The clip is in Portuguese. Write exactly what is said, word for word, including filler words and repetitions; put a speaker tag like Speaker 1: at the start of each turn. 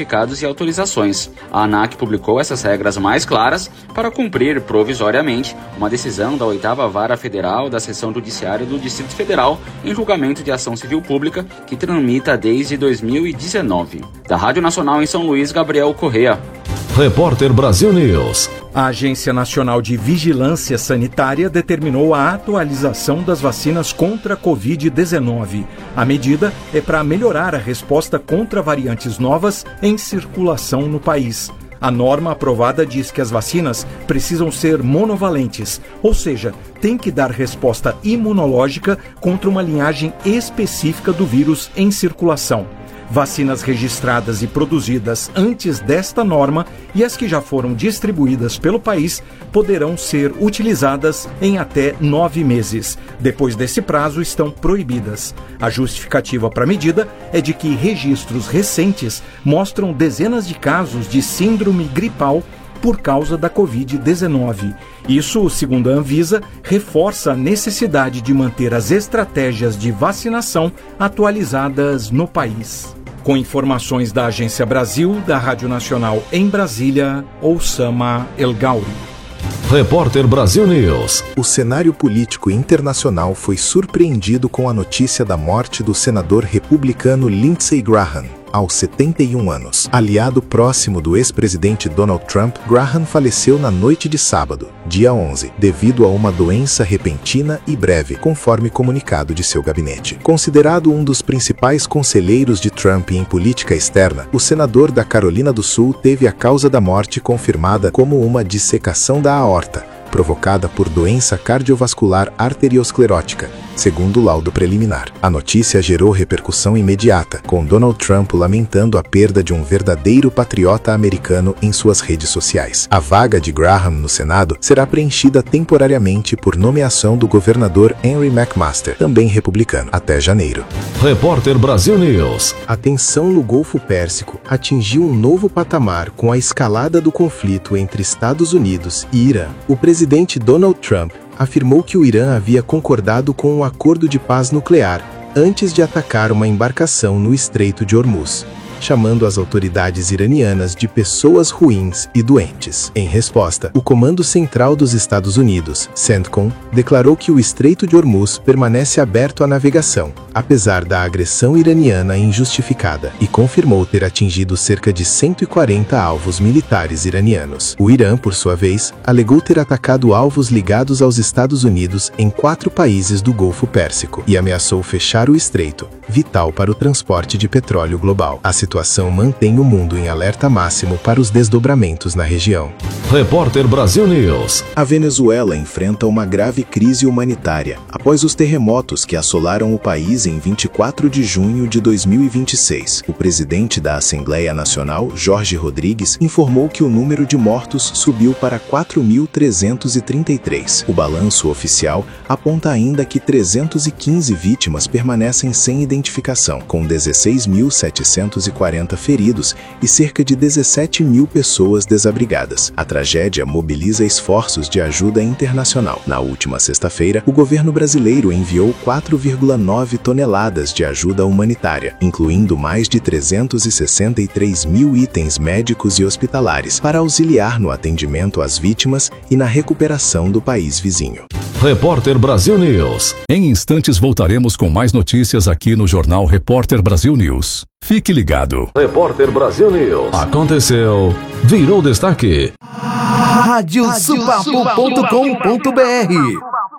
Speaker 1: certificados e autorizações. A ANAC publicou essas regras mais claras para cumprir provisoriamente uma decisão da oitava Vara Federal da Seção Judiciária do Distrito Federal em julgamento de ação civil pública que tramita desde dois mil e dezenove. Da Rádio Nacional em São Luís, Gabriel Correa.
Speaker 2: Repórter Brasil News.
Speaker 3: A Agência Nacional de Vigilância Sanitária determinou a atualização das vacinas contra a covid dezenove. A medida é para melhorar a resposta contra variantes novas em circulação no país. A norma aprovada diz que as vacinas precisam ser monovalentes, ou seja, tem que dar resposta imunológica contra uma linhagem específica do vírus em circulação. Vacinas registradas e produzidas antes desta norma e as que já foram distribuídas pelo país poderão ser utilizadas em até nove meses. Depois desse prazo, estão proibidas. A justificativa para a medida é de que registros recentes mostram dezenas de casos de síndrome gripal por causa da covid dezenove. Isso, segundo a Anvisa, reforça a necessidade de manter as estratégias de vacinação atualizadas no país. Com informações da Agência Brasil, da Rádio Nacional em Brasília, Oussama El Gauri.
Speaker 2: Repórter Brasil News.
Speaker 4: O cenário político internacional foi surpreendido com a notícia da morte do senador republicano Lindsey Graham, aos setenta e um anos. Aliado próximo do ex-presidente Donald Trump, Graham faleceu na noite de sábado, dia onze, devido a uma doença repentina e breve, conforme comunicado de seu gabinete. Considerado um dos principais conselheiros de Trump em política externa, o senador da Carolina do Sul teve a causa da morte confirmada como uma dissecação da aorta, provocada por doença cardiovascular arteriosclerótica, segundo o laudo preliminar. A notícia gerou repercussão imediata, com Donald Trump lamentando a perda de um verdadeiro patriota americano em suas redes sociais. A vaga de Graham no Senado será preenchida temporariamente por nomeação do governador Henry McMaster, também republicano, até janeiro.
Speaker 2: Repórter Brasil News.
Speaker 4: A tensão no Golfo Pérsico atingiu um novo patamar com a escalada do conflito entre Estados Unidos e Irã. O presidente Donald Trump afirmou que o Irã havia concordado com um acordo de paz nuclear antes de atacar uma embarcação no Estreito de Hormuz, chamando as autoridades iranianas de pessoas ruins e doentes. Em resposta, o Comando Central dos Estados Unidos, CENTCOM, declarou que o Estreito de Hormuz permanece aberto à navegação, apesar da agressão iraniana injustificada, e confirmou ter atingido cerca de cento e quarenta alvos militares iranianos. O Irã, por sua vez, alegou ter atacado alvos ligados aos Estados Unidos em quatro países do Golfo Pérsico e ameaçou fechar o estreito, vital para o transporte de petróleo global. A A situação mantém o mundo em alerta máximo para os desdobramentos na região.
Speaker 2: Repórter Brasil News.
Speaker 4: A Venezuela enfrenta uma grave crise humanitária após os terremotos que assolaram o país em vinte e quatro de junho de dois mil e vinte e seis. O presidente da Assembleia Nacional, Jorge Rodrigues, informou que o número de mortos subiu para quatro mil trezentos e trinta e três. O balanço oficial aponta ainda que trezentas e quinze vítimas permanecem sem identificação, com dezesseis mil setecentos e quarenta feridos e cerca de dezessete mil pessoas desabrigadas. A tragédia mobiliza esforços de ajuda internacional. Na última sexta-feira, o governo brasileiro enviou quatro vírgula nove toneladas de ajuda humanitária, incluindo mais de trezentos e sessenta e três mil itens médicos e hospitalares, para auxiliar no atendimento às vítimas e na recuperação do país vizinho.
Speaker 2: Repórter Brasil News.
Speaker 5: Em instantes voltaremos com mais notícias aqui no Jornal Repórter Brasil News. Fique ligado.
Speaker 2: Repórter Brasil News. Aconteceu, virou destaque.
Speaker 6: rádio supapu ponto com ponto br